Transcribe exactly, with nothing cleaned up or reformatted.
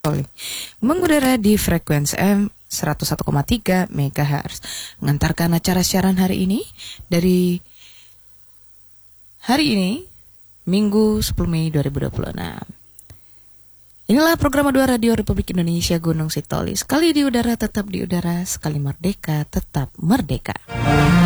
mengudara di frekuensi M seratus satu koma tiga megahertz. Mengantarkan acara siaran hari ini dari hari ini Minggu sepuluh Mei dua ribu dua puluh enam. Inilah program dua Radio Republik Indonesia Gunung Sitoli. Sekali di udara tetap di udara, sekali merdeka tetap merdeka.